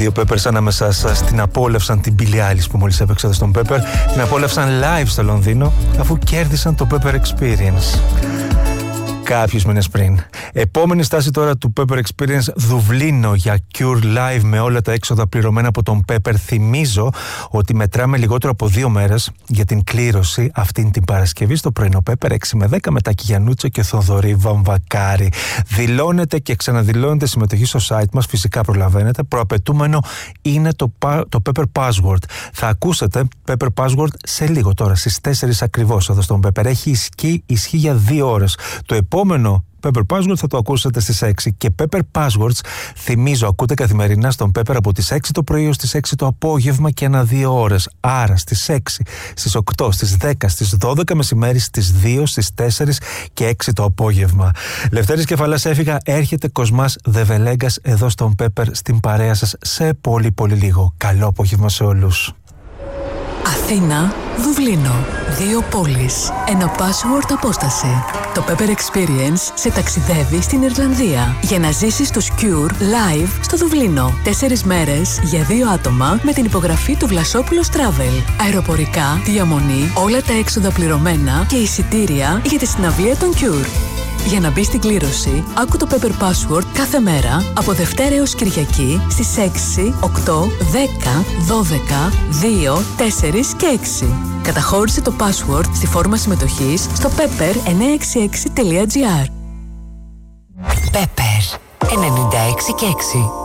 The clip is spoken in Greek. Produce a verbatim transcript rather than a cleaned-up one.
δύο Peppers ανάμεσα σας την απόλαυσαν την Billie Eilish που μόλις έπαιξε εδώ στον Pepper. Την απόλαυσαν live στο Λονδίνο αφού κέρδισαν το Pepper Experience κάποιους μήνες πριν. Επόμενη στάση τώρα του Pepper Experience, Δουβλίνο για Cure Live με όλα τα έξοδα πληρωμένα από τον Pepper. Θυμίζω ότι μετράμε λιγότερο από δύο μέρες για την κλήρωση αυτήν την Παρασκευή στο πρωινό Pepper έξι με δέκα με Τάκη Γιαννούτσο και Θοδωρή Βαμβακάρη. Δηλώνετε και ξαναδηλώνετε συμμετοχή στο site μας, φυσικά προλαβαίνετε. Προαπαιτούμενο είναι το, το Pepper Password. Θα ακούσετε Pepper Password σε λίγο τώρα, στις τέσσερις ακριβώς εδώ στον Pepper. Έχει ισχύ, ισχύ για δύο ώρες. Το επόμενο Pepper Password θα το ακούσετε στις έξι. Και Pepper Passwords, θυμίζω, ακούτε καθημερινά στον Pepper από τις έξι το πρωί ως τις έξι το απόγευμα και ένα δύο ώρες. Άρα στις έξι, στις οκτώ, στις δέκα, στις δώδεκα μεσημέρι, στις δύο, στις τέσσερα και έξι το απόγευμα. Λευτέρης Κεφαλάς έφυγα, έρχεται Κοσμάς Δεβελέγκας εδώ στον Pepper στην παρέα σας σε πολύ πολύ λίγο. Καλό απόγευμα σε όλους. Αθήνα, Δουβλίνο. Δύο πόλεις. Ένα password απόσταση. Το Pepper Experience σε ταξιδεύει στην Ιρλανδία για να ζήσεις τους Cure live στο Δουβλίνο. Τέσσερις μέρες για δύο άτομα με την υπογραφή του Βλασόπουλος Travel. Αεροπορικά, διαμονή, όλα τα έξοδα πληρωμένα και εισιτήρια για τη συναυλία των Cure. Για να μπει στην κλήρωση, άκου το Pepper Password κάθε μέρα από Δευτέρα έως Κυριακή στις έξι, οκτώ, δέκα, δώδεκα, δύο, τέσσερα και έξι. Καταχώρησε το password στη φόρμα συμμετοχής στο pepper εννιακόσια εξήντα έξι τελεία τζι άρ. Pepper ενενήντα έξι και έξι.